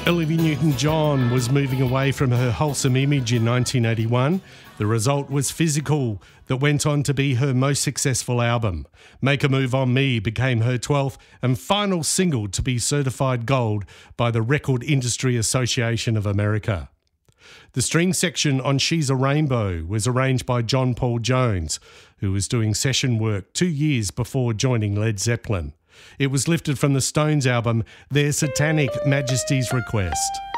Olivia Newton-John was moving away from her wholesome image in 1981. The result was Physical, that went on to be her most successful album. Make a Move on Me became her 12th and final single to be certified gold by the Record Industry Association of America. The string section on She's a Rainbow was arranged by John Paul Jones, who was doing session work 2 years before joining Led Zeppelin. It was lifted from the Stones album Their Satanic Majesty's Request.